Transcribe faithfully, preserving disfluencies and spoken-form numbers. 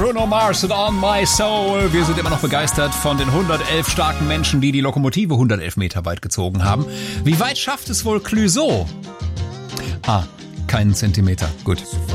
Bruno Mars und On My Soul. Wir sind immer noch begeistert von den hundertelf starken Menschen, die die Lokomotive hundertelf Meter weit gezogen haben. Wie weit schafft es wohl Clouseau? Ah, keinen Zentimeter. Gut.